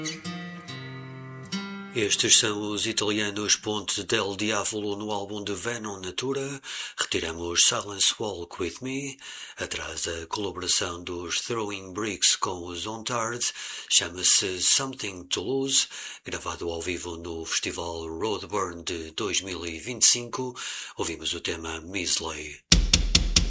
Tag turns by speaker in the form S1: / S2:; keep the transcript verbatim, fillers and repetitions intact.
S1: Estes são os italianos Ponte del Diavolo no álbum de Venom Natura. Retiramos Silence Walk With Me. Atrás a colaboração dos Throwing Bricks com os On Tard. Chama-se Something to Lose, gravado ao vivo no Festival Roadburn de dois mil e vinte e cinco. Ouvimos o tema Measley.